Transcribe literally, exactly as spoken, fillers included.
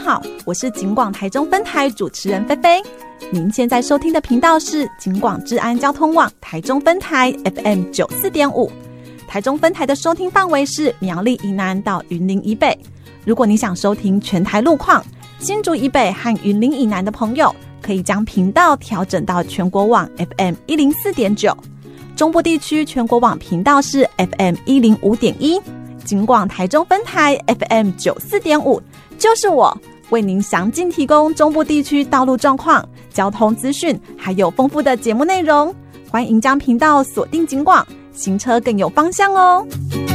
好，我是警广台中分台主持人菲菲。您现在收听的频道是警广治安交通网台中分台 F M 九十四点五。台中分台的收听范围是苗栗以南到云林以北。如果你想收听全台路况，新竹以北和云林以南的朋友可以将频道调整到全国网 F M 一零四点九。中部地区全国网频道是 F M 一零五点一。警广台中分台 F M 九十四点五，就是我为您详尽提供中部地区道路状况、交通资讯，还有丰富的节目内容。欢迎将频道锁定警广，行车更有方向哦。